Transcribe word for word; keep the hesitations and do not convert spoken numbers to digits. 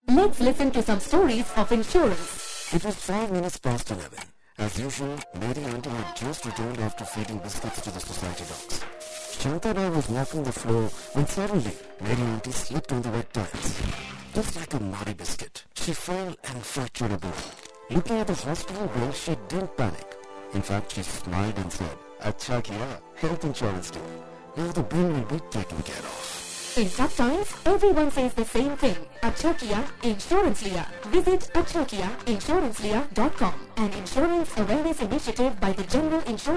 Let's listen to some stories of insurance. It was five minutes past eleven. As usual, Mary Auntie had just returned after feeding biscuits to the society dogs. Shanta and I was walking the floor when suddenly Mary Auntie slipped on the wet tiles. Just like a Mari biscuit, she fell and fractured a bone. Looking at the hospital bill, she didn't panic. In fact, she smiled and said, "Acha kiya, health insurance too. Now the bill will be taken care of." In tough times, everyone says the same thing. Acha kiya, insurance liya. Visit acha kiya insurance liya dot com, an insurance awareness initiative by the General Insurance